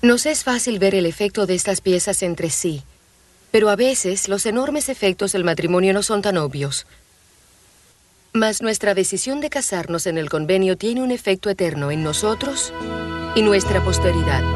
Nos es fácil ver el efecto de estas piezas entre sí, pero a veces los enormes efectos del matrimonio no son tan obvios. Mas nuestra decisión de casarnos en el convenio tiene un efecto eterno en nosotros y nuestra posteridad.